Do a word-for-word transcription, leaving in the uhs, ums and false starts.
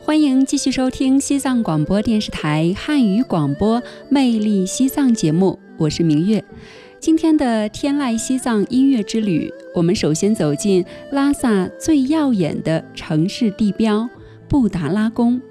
欢迎继续收听西藏广播电视台汉语广播《魅力西藏》节目，我是明月。今天的天籁西藏音乐之旅，我们首先走进拉萨最耀眼的城市地标布达拉宫。